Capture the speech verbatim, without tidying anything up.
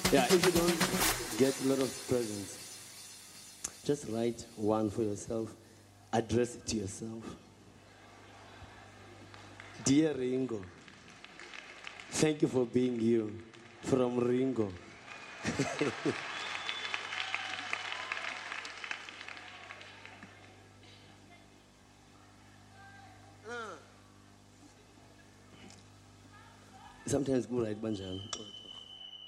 Yeah, if you don't get a lot of presents, just write one for yourself, address it to yourself. Dear Ringo, thank you for being you. From Ringo. Sometimes go right banjani.